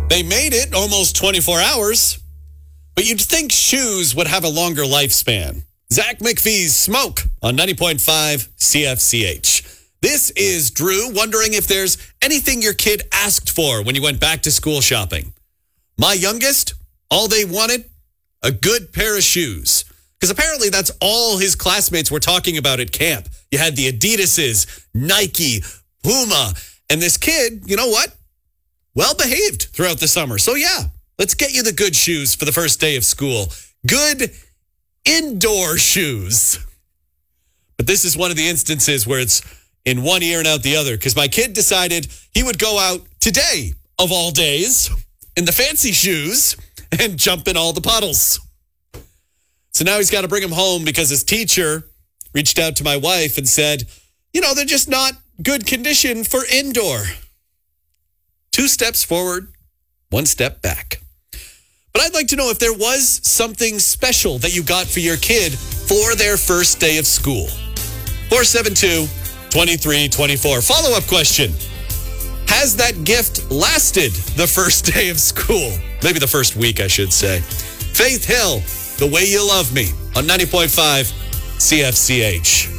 They made it almost 24 hours, but you'd think shoes would have a longer lifespan. Zach McPhee's Smoke on 90.5 CFCH. This is Drew wondering if there's anything your kid asked for when you went back to school shopping. My youngest, all they wanted, a good pair of shoes. Because apparently that's all his classmates were talking about at camp. You had the Adidases, Nike, Puma, and this kid, you know what? Well behaved throughout the summer. So yeah, let's get you the good shoes for the first day of school. Good indoor shoes. But this is one of the instances where it's in one ear and out the other, because my kid decided he would go out today, of all days, in the fancy shoes and jump in all the puddles. So now he's got to bring them home because his teacher reached out to my wife and said, you know, they're just not good condition for indoor. 2 steps forward, 1 step back. But I'd like to know if there was something special that you got for your kid for their first day of school. 472-2324. Follow-up question. Has that gift lasted the first day of school? Maybe the first week, I should say. Faith Hill, The Way You Love Me on 90.5 CFCH.